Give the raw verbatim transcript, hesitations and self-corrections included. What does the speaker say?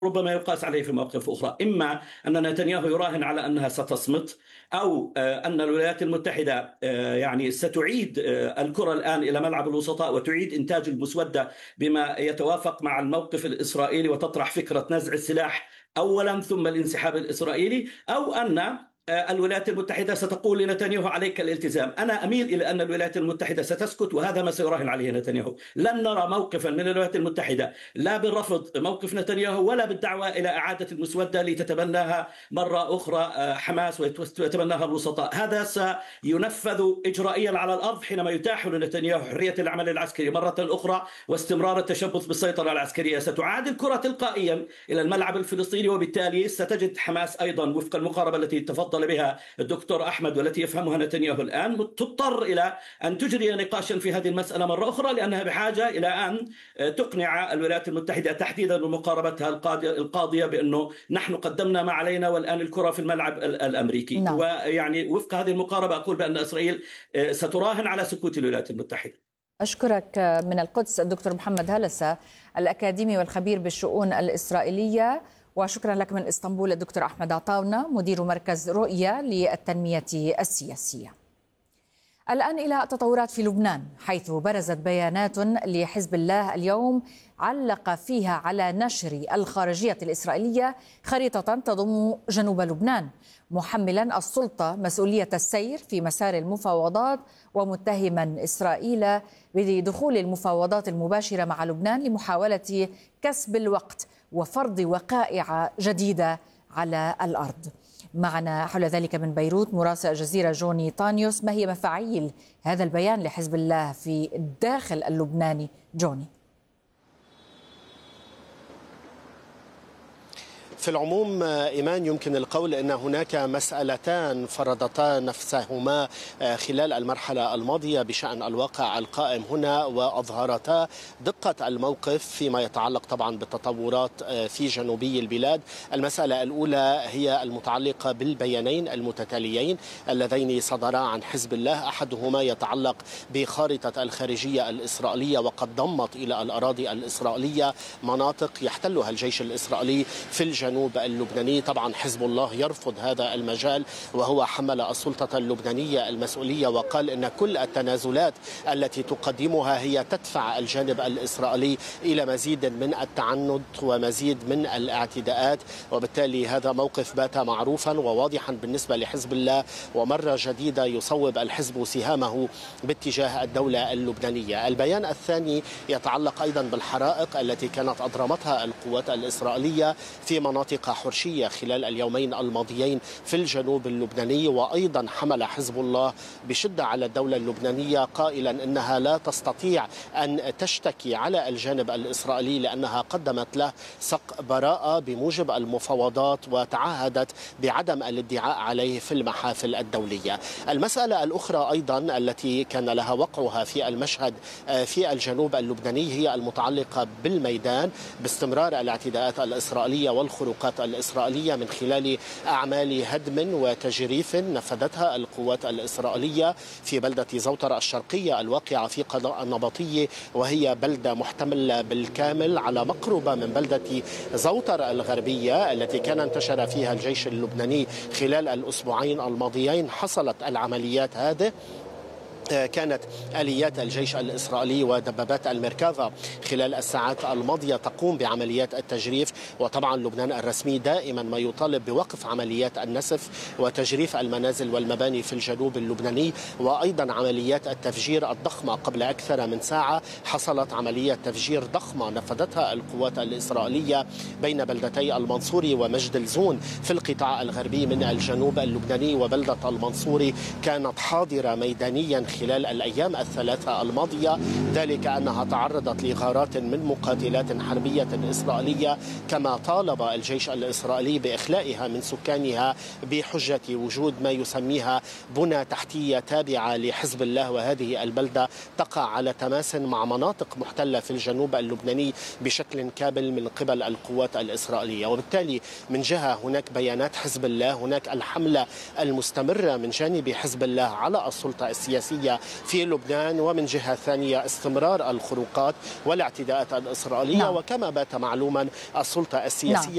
ربما يقاس عليه في مواقف أخرى. إما أن نتنياهو يراهن على أنها ستصمت، أو أن الولايات المتحدة يعني ستعيد الكرة الآن إلى ملعب الوسطاء وتعيد إنتاج المسودة بما يتوافق مع الموقف الإسرائيلي وتطرح فكرة نزع السلاح أولا ثم الانسحاب الإسرائيلي، أو أن الولايات المتحدة ستقول لنتنياهو عليك الالتزام. أنا أميل إلى أن الولايات المتحدة ستسكت، وهذا ما سيراهن عليه نتنياهو. لن نرى موقفا من الولايات المتحدة لا بالرفض موقف نتنياهو ولا بالدعوة إلى إعادة المسودة لتتبناها مرة أخرى حماس ويتبناها الوسطاء. هذا سينفذ إجرائيا على الأرض حينما يتاح لنتنياهو حرية العمل العسكري مرة أخرى واستمرار التشبث بالسيطرة العسكرية. ستعاد الكرة تلقائيا إلى الملعب الفلسطيني، وبالتالي ستجد حماس أيضا وفق المقاربة التي تفضل بها الدكتور أحمد والتي يفهمها نتنياهو الآن تضطر إلى أن تجري نقاشا في هذه المسألة مرة أخرى، لأنها بحاجة إلى أن تقنع الولايات المتحدة تحديدا بمقاربتها القاضية بأنه نحن قدمنا ما علينا والآن الكرة في الملعب الأمريكي. نعم. ويعني وفق هذه المقاربة أقول بأن إسرائيل ستراهن على سكوت الولايات المتحدة. أشكرك من القدس الدكتور محمد هلسة الأكاديمي والخبير بالشؤون الإسرائيلية، وشكرا لك من إسطنبول الدكتور أحمد عطاونا مدير مركز رؤية للتنمية السياسية. الآن إلى التطورات في لبنان، حيث برزت بيانات لحزب الله اليوم علق فيها على نشر الخارجية الإسرائيلية خريطة تضم جنوب لبنان، محملا السلطة مسؤولية السير في مسار المفاوضات، ومتهما إسرائيل بدخول المفاوضات المباشرة مع لبنان لمحاولة كسب الوقت وفرض وقائع جديدة على الأرض. معنا حول ذلك من بيروت مراسل الجزيرة جوني طانيوس. ما هي مفاعيل هذا البيان لحزب الله في الداخل اللبناني؟ جوني. في العموم إيمان، يمكن القول أن هناك مسألتان فرضتا نفسهما خلال المرحلة الماضية بشأن الواقع القائم هنا، وأظهرتا دقة الموقف فيما يتعلق طبعا بالتطورات في جنوبي البلاد. المسألة الأولى هي المتعلقة بالبيانين المتتاليين اللذين صدرا عن حزب الله، أحدهما يتعلق بخارطة الخارجية الإسرائيلية، وقد ضمت إلى الأراضي الإسرائيلية مناطق يحتلها الجيش الإسرائيلي في الجنوب الجنوب اللبناني. طبعا حزب الله يرفض هذا المجال، وهو حمل السلطة اللبنانية المسؤولية وقال إن كل التنازلات التي تقدمها هي تدفع الجانب الإسرائيلي إلى مزيد من التعنت ومزيد من الاعتداءات، وبالتالي هذا موقف بات معروفا وواضحا بالنسبة لحزب الله، ومرة جديدة يصوب الحزب سهامه باتجاه الدولة اللبنانية. البيان الثاني يتعلق أيضا بالحرائق التي كانت أضرمتها القوات الإسرائيلية في مناطق حرشية خلال اليومين الماضيين في الجنوب اللبناني، وأيضا حمل حزب الله بشدة على الدولة اللبنانية قائلا إنها لا تستطيع أن تشتكي على الجانب الإسرائيلي لأنها قدمت له سق براءة بموجب المفاوضات وتعهدت بعدم الادعاء عليه في المحافل الدولية. المسألة الأخرى أيضا التي كان لها وقعها في المشهد في الجنوب اللبناني هي المتعلقة بالميدان، باستمرار الاعتداءات الإسرائيلية والخروقات الإسرائيلية من خلال أعمال هدم وتجريف نفذتها القوات الإسرائيلية في بلدة زوطر الشرقية الواقعة في قضاء النبطية، وهي بلدة محتملة بالكامل على مقربة من بلدة زوطر الغربية التي كان انتشر فيها الجيش اللبناني خلال الأسبوعين الماضيين. حصلت العمليات هذه، كانت آليات الجيش الإسرائيلي ودبابات الميركافا خلال الساعات الماضية تقوم بعمليات التجريف، وطبعا لبنان الرسمي دائما ما يطالب بوقف عمليات النسف وتجريف المنازل والمباني في الجنوب اللبناني، وأيضا عمليات التفجير الضخمة. قبل أكثر من ساعة حصلت عملية تفجير ضخمة نفذتها القوات الإسرائيلية بين بلدتي المنصوري ومجد الزون في القطاع الغربي من الجنوب اللبناني، وبلدة المنصوري كانت حاضرة ميدانيا خلال الأيام الثلاثة الماضية، ذلك أنها تعرضت لغارات من مقاتلات حربية إسرائيلية، كما طالب الجيش الإسرائيلي بإخلائها من سكانها بحجة وجود ما يسميها بنى تحتية تابعة لحزب الله، وهذه البلدة تقع على تماس مع مناطق محتلة في الجنوب اللبناني بشكل كامل من قبل القوات الإسرائيلية. وبالتالي من جهة هناك بيانات حزب الله، هناك الحملة المستمرة من جانب حزب الله على السلطة السياسية في لبنان، ومن جهة ثانية استمرار الخروقات والاعتداءات الإسرائيلية. نعم. وكما بات معلوما السلطة السياسية نعم.